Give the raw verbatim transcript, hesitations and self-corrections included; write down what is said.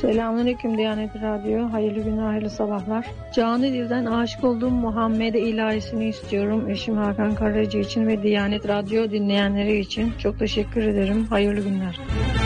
Selamünaleyküm Diyanet Radyo. Hayırlı günler, hayırlı sabahlar. Canı dilden aşık olduğum Muhammed ilahisini istiyorum. Eşim Hakan Karaca için ve Diyanet Radyo dinleyenleri için. Çok teşekkür ederim. Hayırlı günler.